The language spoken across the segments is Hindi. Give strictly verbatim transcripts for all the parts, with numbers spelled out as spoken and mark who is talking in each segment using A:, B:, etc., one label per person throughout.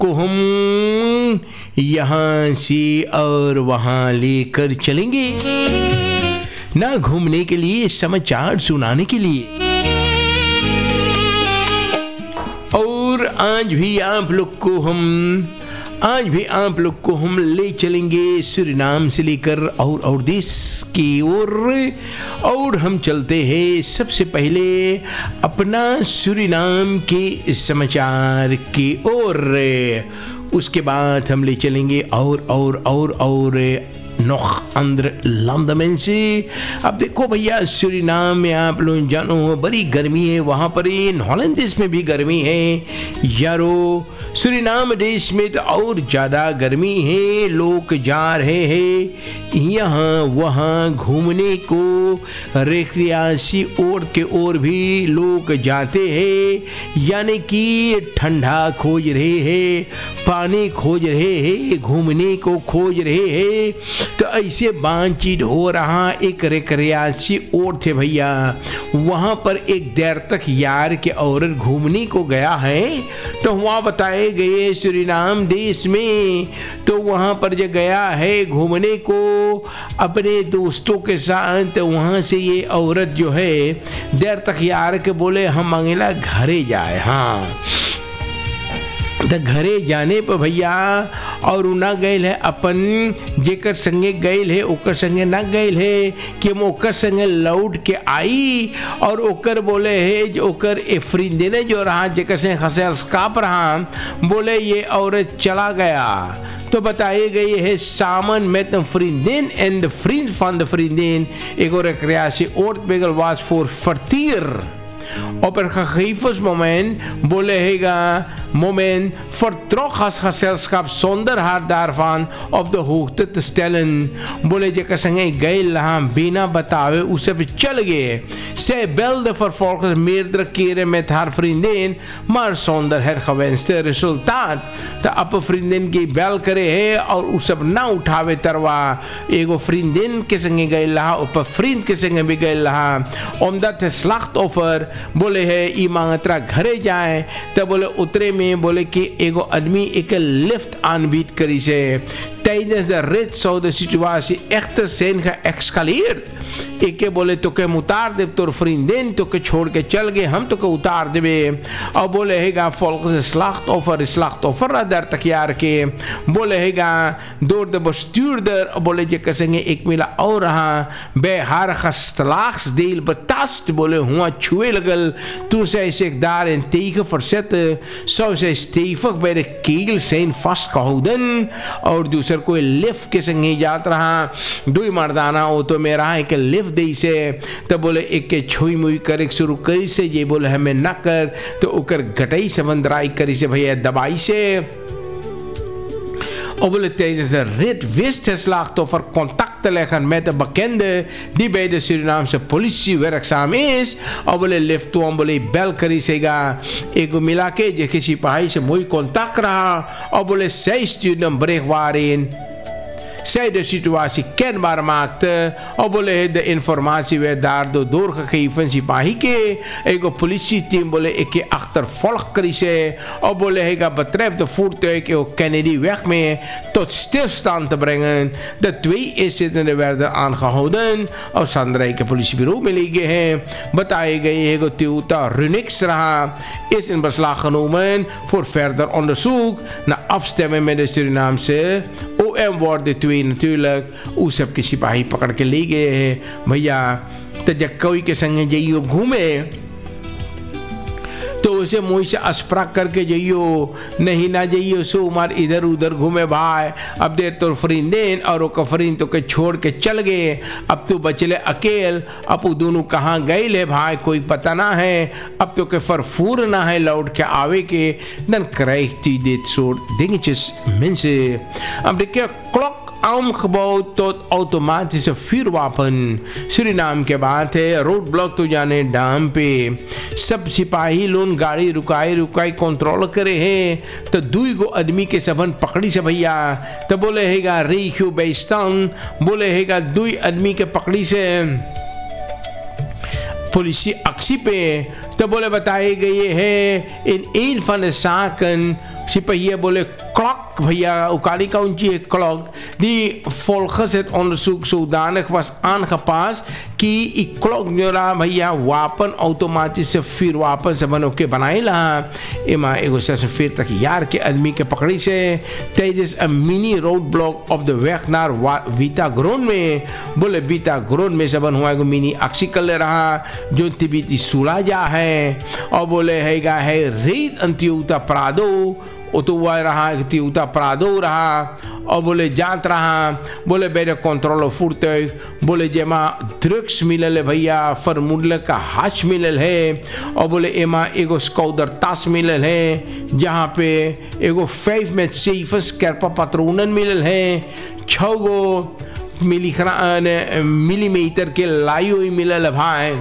A: को हम यहाँ से और वहाँ लेकर चलेंगे, ना घूमने के लिए, समाचार सुनाने के लिए। और आज भी आप लोग को हम आज भी आप लोग को हम ले चलेंगे सूरीनाम से लेकर और और देश की ओर। और, और हम चलते हैं सबसे पहले अपना सूरीनाम के समाचार की ओर। उसके बाद हम ले चलेंगे और और और और नोख अंदर लंदन से। अब देखो भैया, सूरीनाम में आप लोग जानो बड़ी गर्मी है, वहाँ पर इन हॉलैंड देश में भी गर्मी है यारो। सूरीनाम देश में तो और ज़्यादा गर्मी है। लोग जा रहे हैं यहाँ वहाँ घूमने को, रेक्रियासी ओर के ओर भी लोग जाते हैं, यानी कि ठंडा खोज रहे हैं, पानी खोज रहे हैं, घूमने को खोज रहे हैं। तो ऐसे बातचीत हो रहा। एक रेक्रियासी ओर थे भैया, वहाँ पर एक देर तक यार के औरत घूमने को गया है। तो वहाँ बताए गए सूरीनाम देश में, तो वहाँ पर जो गया है घूमने को अपने दोस्तों के साथ, वहाँ से ये औरत जो है देर तक यार के बोले हम अगला घरे जाए। हाँ, तो घरे जाने पर भैया और ना गईल है अपन जेकर संगे गईल है ओकर संगे ना गईल है कि हम ओकर संगे लौट के आई। और ओकर बोले है जो ओकर एफरिंदे ने जो रहा जेकर से हंसे स्काप रहा, बोले ये औरत चला गया। तो बताए गए है सामन met een vriendin en de vriend van de vriendin एक और recreatie oortbegel was voor vertier. Op een gegeven moment बोले हैगा moment vertrok het gezelschap zonder haar daarvan op de hoogte te stellen. बोले जेकर संगे गए लहां बिना बतावे उसे भी चल गए. Zij belde vervolgens meerdere keren met haar vriendin, maar zonder het gewenste resultaat. तो अब vriendin की बैल करे है और उस सब ना उठावे तरवा एगो vriendin के संगे गए लहा और vriend के संगे भी गए लहा. omdat het slachtoffer बोले है ई मांगत्रा घरे जाए, तो बोले उतरे में बोले कि एगो आदमी एक लिफ्ट aanbiedt करी से. Tijdens de rit zou de situatie echter zijn geëscaleerd. Ik बोले तो के उतार दे तो vriendin तो के छोड़ के चल गए, हम तो के उतार देवे. और बोले हैगा volgens slachtoffer slachtoffer daar tak jaar के बोले हैगा door de bestuurder बोले जे कसेंगे एक मिला और रहा bij haar geslachtsdeel betast बोले हुआ छुए लगल. Toen zij zich daarentegen verzette zou zij stevig bij de kegel zijn vastgehouden. और दूसर कोई लिफ्ट के संगे जात रहा, दुई मर्दाना हो तो मेरा एक लिफ्ट दी से. तो बोले एक के छुई मुई करे शुरू करी से, ये बोले हमें न कर, तो उकर घटाई समंदराई करी से भैया दबाई से. Och willen tijdens de rit wist het slachtoffer contact te leggen met een bekende die bij de Surinaamse politie werkzaam is. Och willen lift तो बोले बेल करी सेगा एक मिला के जो किसी सिपाही से मोई contact रहा. Och बोले zij stuurde een bericht waarin zij de situatie kenbaar maakte. Of बोले de informatie werd daardoor doorgegeven सिपाही के एक politie team बोले एक के achtervolg करी से. Of बोले हैगा betreft de voertuig के Kennedy weg mee tot stilstand te brengen. De twee inzittenden werden aangehouden और सांद्राई के politiebureau में ले गए हैं. बताए गए है कि Toyota Runix रहा is in beslag genomen voor verder onderzoek na afstemming met de Surinaamse O M worden twee natuurlijk उस सब के सिपाही पकड़ के ले गए हैं भैया. तो जब कोई के संग जाइयो घूमे तो उसे मुँह से अस्प्राक करके जाइयो, नहीं ना जाइयो सो उमार इधर उधर घूमे भाई. अब देर तो फरिंदेन और वो फरिंद तो के छोड़ के चल गए. अब तो बचले अकेल. अब वो दोनों कहाँ गए ले भाई कोई पता ना है. अब तो के फरफूर ना है लौट के आवे के dan krijgt hij dit soort dingetjes mensen. अब देखिए clock omgebouwd tot automatische vuurwapen. Suriname के बात है. रोड ब्लॉक तो जाने डाम पे सब सिपाही लोन गाड़ी रुकाई रुकाई कंट्रोल करे हैं. तो दुई गो आदमी के सबन पकड़ी से भैया. तो बोले हैगा रेख्यू बेस्तान बोले हैगा दुई आदमी के पकड़ी से politie actie पे. तो बोले बताए गए हैं in een van de zaken सिपाही बोले klok भैया ukali kauntje klok die volgens het onderzoek zodanig was aangepast कि ई क्लॉक जोरा भैया वापन automatische vuurwapens hebben ook बनाएला एमा एगो zesenveertig jaar के आदमी के पकड़ी से tijdens een mini roadblock op de weg naar Vita Grond में बोले Vita Grond में सबन हुआ एगो मिनी एक्सी कर ले रहा जो तिब्बती सुला जा है और बोले हैगा है रेत अंत्युता प्रादो उतुआ रहा तिउता प्रादो रहा और बोले जात रहा बोले बेरे कंट्रोल फुर्तेग बोले जेमा ड्रग्स मिलल है भैया फरमुडल का हाश मिलल है और बोले एमा एगो स्कौदर तास मिलल है जहाँ पे एगो फाइव में सेफस कैरपा पत्रोनन मिलल है छः गो मिलीमीटर के लायो मिलल है भाई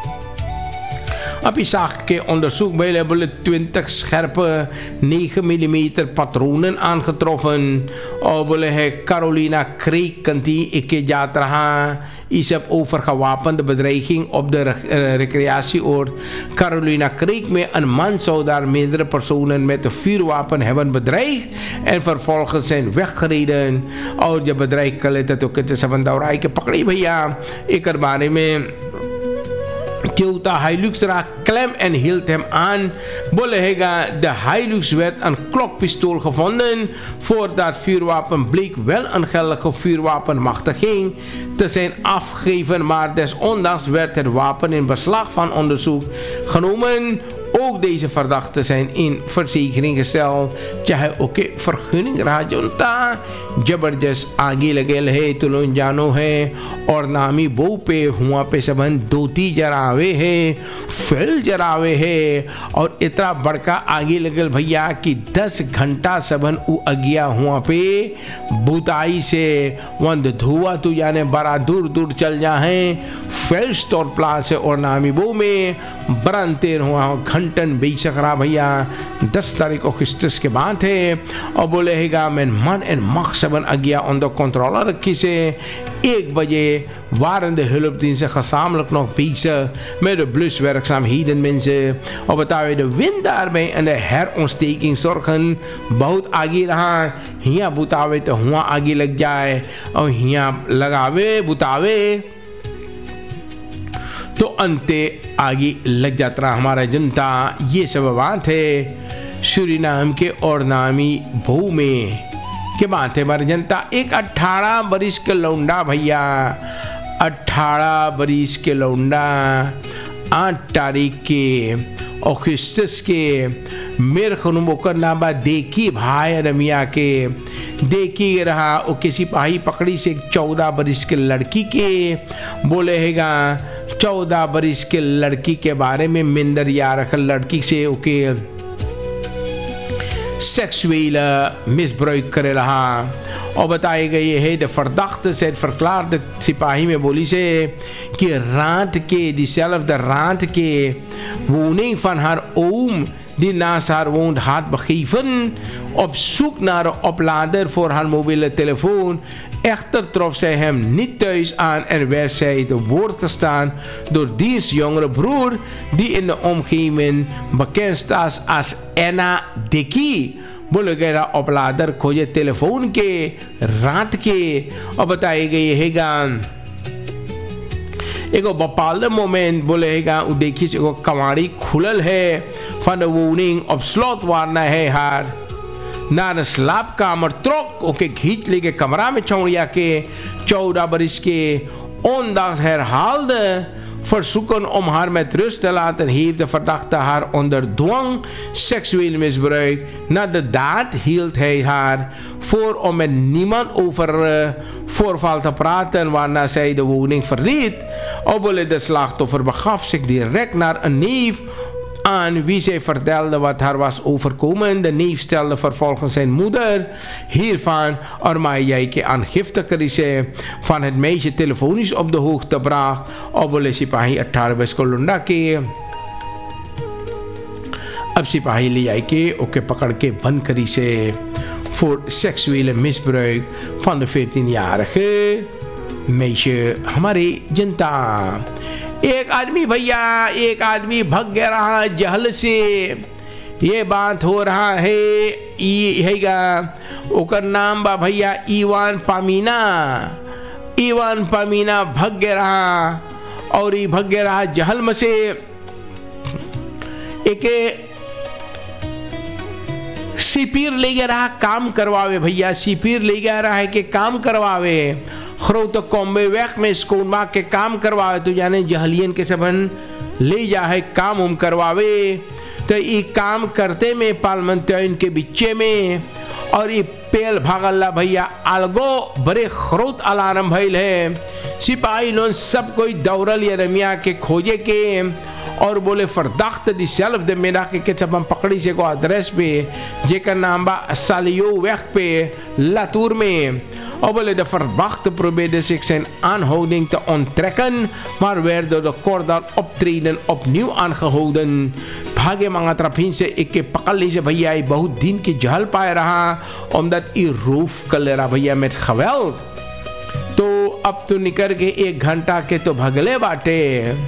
A: Op die zaak onderzoek bij hebben twintig scherpe negen millimeter patronen aangetroffen. Obele है Carolina Creek kanti ikke जात रहा is heb over gewapende bedreiging op de uh, recreatieoord Carolina Creek में een man zou daar meerdere personen met een vuurwapen hebben bedreigd en vervolgens zijn weggereden और जब bedreigd कर लेते तो कहते सब दौड़ाई के पकड़ी भैया एक बारे में Toyota Hilux raak klem en hield hem aan. Bolehega, de Hilux werd een klokpistool gevonden. Voordat vuurwapen bleek wel een geldige vuurwapenmachtiging te zijn afgegeven, maar desondanks werd het wapen in beslag van onderzoek genomen. Ook deze verdachten zijn in verzekering gesteld. चाहे ओके vergunning राजोंता जबरदस्त आगे लगे है तुलन जानो है और नामी बो पे हुआ पे सबन दोती जरावे है फेल जरावे है और इतना बड़का आगे लगल भैया कि दस घंटा सबन उ अगिया हुआ पे बुताई से वंद धुआ तू जाने बड़ा दूर दूर चल जा है फेल स्टोर प्लान से और नामी बो में बरनतेर हुआ घंटन बेच सकरा भैया दस तारीख अगस्त के बाद है और बोलेगा मैं मन एंड मख सबन अगिया ऑन द कंट्रोलर रखी से एक बजे waren de hulpdiensten gezamenlijk nog bezig met de bluswerkzaamheden mensen और बतावे de wind daarbij en de herontsteking zorgen बहुत आगे रहा हिया बुतावे तो हुआ आगे लग जाए और हिया लगावे बुतावे तो अंते आगे लग जाता रहा हमारा जनता ये सब बात है सूरीनाम के और नामी भू में के बात है हमारी जनता एक अठारह बरिस के लौंडा भैया अठारह बरिस के लौंडा आठ तारीख के अगस्त के मेरे खनुमो का नाम देखी भाई रमिया के देखी रहा वो किसी सिपाही पकड़ी से चौदह बरिस के लड़की के बोले हैगा चौदह बरिस के लड़की के बारे में मिंदर यार लड़की से ओके seksueel misbruik करे रहा और बताए गए है de verdachte zijn verklaarde सिपाही में बोली से कि रात के diezelfde raad के woning van haar oom die naast haar woont had begeven op zoek naar een oplader voor haar mobiele telefoon. Echter trof zij hem niet thuis aan en werd zij te woord gestaan door diens jongere broer die in de omgeving bekend staat als Anna Dicky. बोले गया ओपलादर खोजे टेलीफोन के रात के और बताए गए हैगा एगो बपाल मोमेंट बोले हैगा उ देखी से एगो कमाड़ी खुलल है van de woning op slot waarna hij haar naar een slaapkamer trok. Oké, खींच लेके कमरा में छोड़िया के चौदह बरिस के ondanks herhaalde verzoeken om haar met rust te laten, heeft de verdachte haar onder dwang seksueel misbruik. Na de daad hield hij haar voor om met niemand over uh, voorval te praten, waarna zij de woning verliet. Obele de slachtoffer begaf zich direct naar een neef aan wie zij vertelde wat haar was overkomen. De neef stelde vervolgens zijn moeder hiervan ormai jij ke aangifte करी van het meisje telefonisch op de hoogte bracht. Obele सिपाही अठारह बरस को लुंडा के अब सिपाही ले आई के ओके पकड़ के बंद करी से voor seksuele misbruik van de veertienjarige meisje हमारी जनता. एक आदमी भैया एक आदमी भग गया रहा जहल से ये बात हो रहा है ई हैगा ओकर नाम बा भैया इवान पामीना। इवान पामीना भाग्य रहा और ये भाग्य रहा जहलम से एक सिपीर ले गया रहा काम करवावे भैया। सिपीर ले गया रहा है कि काम करवावे खरो तो कॉम्बे वैक में स्कूल के काम करवावे तो जाने जहलियन के सबन ले जा है काम उम करवावे। तो ये काम करते में पार्लियामेंट के बिच्चे में और ये पेल भागल्ला भैया अलगो बड़े खरोत अलार्म भइल है। सिपाही लोग सब कोई दौड़ल या रमिया के खोजे के और बोले फरदाख्त दी सेल्फ दे मेरा के के सब हम पकड़ी से को एड्रेस पे जेकर नाम बा सालियो वेक पे लातूर में और बोले the verwachte probeerde zich zijn aanhouding te onttrekken, maar werden de kordaal optreden opnieuw aangehouden. भागे मांगा तरफीन से एक के पकड़ लीजिए भैया ये बहुत दिन की जहल पाए रहा omdat ई रूफ कर ले रहा भैया में खवेल तो अब तो निकल के एक घंटा के तो भगले बाटे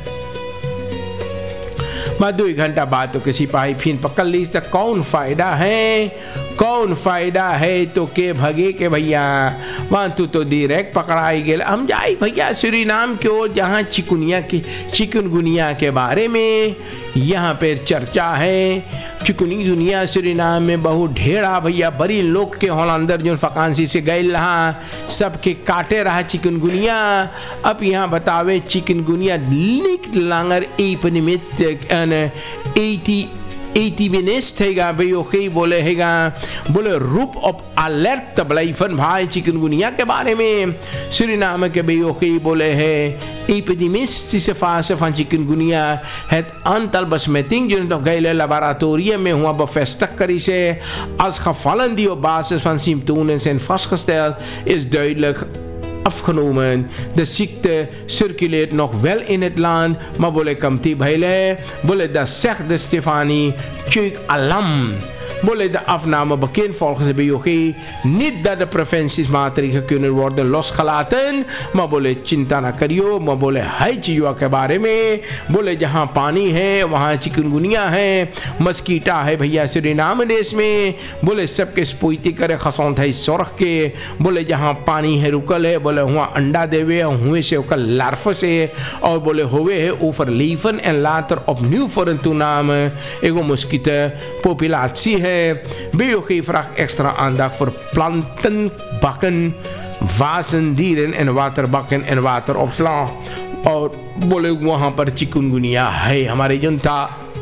A: मैं दो घंटा बाद तो किसी सिपाही फिर पकड़ ली तो कौन फायदा है कौन फायदा है तो के भगे के भैया वहाँ तू तो डायरेक्ट पकड़ाई गए। हम जाए भैया सूरीनाम की ओर जहाँ चिकुनिया की चिकनगुनिया के बारे में यहाँ पे चर्चा है। चिकुनी दुनिया सूरीनाम में बहुत ढेरा भैया बड़ी लोग के होल अंदर जो फकांसी से गए रहा सबके काटे रहा चिकनगुनिया। अब यहाँ बतावे चिकनगुनिया लिख लांगर एक निमित्त एटी एटी मिनस्ट हैगा भाई ओके बोले हैगा बोले रूप ऑफ अलर्ट तबलाइफन भाई चिकनगुनिया के बारे में सूरीनाम के भाई ओके बोले है एपिडेमिस्ट से फास फान chikungunya het aantal besmettingen nog gele laboratorium में हुआ bevestigd करी से als gevallen die op basis van symptomen zijn vastgesteld is duidelijk afgenomen. De ziekte circuleert nog wel in het land, maar bolle kamti bhaile bolle dat zegt de Stefanie Tjuk Alam. Bolle de afname bekend volgens de B O G niet dat de preventiemaatregelen kunnen worden losgelaten, maar bolle चिंता ना करियो मैं बोले हाई चीज़ों के बारे में बोले जहाँ पानी है वहाँ चिकनगुनिया है मस्कीटा है भैया सूरीनाम देश में बोले सबके स्पुइती करे खसौंत है सोरख के बोले जहाँ पानी है रुकल है बोले वहाँ अंडा देवे हुए से ओकर लार्फ से और बोले होवे है ऊपर लीफन and Latur opnieuw voor een toename ego mosquito populatie है। B O G vraagt extra aandacht voor planten, bakken, vazen, dieren en waterbakken en wateropslag और बोले वहाँ पर चिकनगुनिया है हमारे जनता।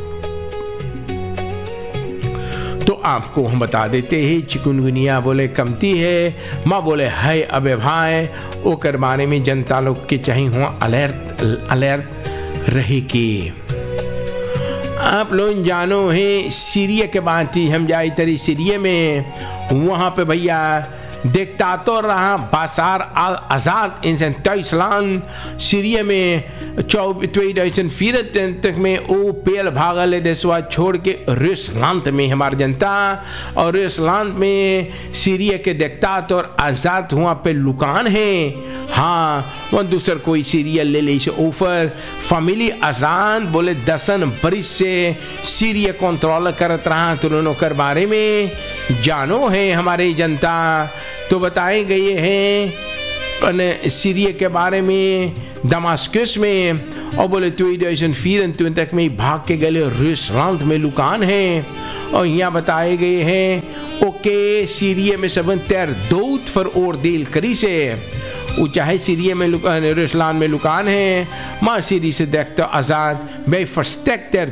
A: तो आपको हम बता देते हैं चिकनगुनिया बोले कमती है माँ बोले है अबे भाई ओकर बारे में जनता लोग के चाहिए हुआ अलर्ट अलर्ट रहे की। आप लोग जानो हैं सीरिया के बात थी हम जाए तरी सीरिया में वहाँ पे भैया देखता तो रहा बासार अल आज़ाद इन Duitsland सीरिया में tweeduizend vierentwintig में वो पेल भागल देशवा छोड़ के रूसलैंड में हमारी जनता और रूसलैंड में सीरिया के डिक्टेटर आज़ाद हुआ पे लुकान है। हाँ वह दूसर कोई सीरिया ले ले से ऊपर फैमिली आज़ाद बोले दसन बरिस से सीरिया कंट्रोल करत रहा तो उन्होंने कर बारे में जानो है हमारी जनता तो बताए गए हैं सीरिया के बारे में दमास्कस में और बोले tweeduizend vierentwintig में भाग के गए रूसलैंड में लुकान है और यहाँ बताए गए हैं ओके सीरिया में सबन ter dood veroordeel करी से वो चाहे सीरिया में रूसलैंड में लुकान है माँ सीरी से देखते आज़ाद बे फर्स्टेक ter